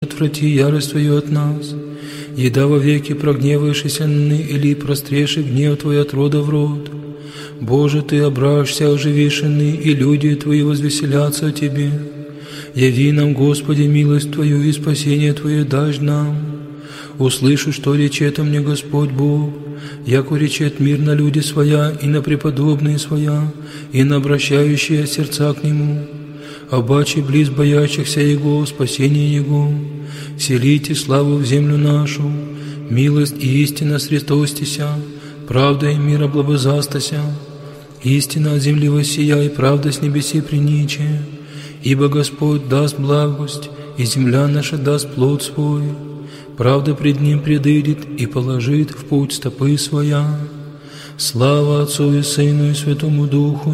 отврати ярость Твою от нас. Еда вовеки прогневаешься или простреши гнев Твой от рода в род. Боже, Ты обращься оживишенный, и люди Твои возвеселятся о Тебе. Яви нам, Господи, милость Твою и спасение Твое дашь нам. Услышу, что речет о мне Господь Бог, яко речет мир на люди своя и на преподобные своя, и на обращающие сердца к Нему. Обаче близ боящихся Его, спасение Его. Селите славу в землю нашу, милость и истина средостися, правда и мир облобызастася. Истина от земли воссия, и правда с небеси приничие. Ибо Господь даст благость, и земля наша даст плод свой. Правда пред Ним предыдет и положит в путь стопы своя. Слава Отцу и Сыну и Святому Духу,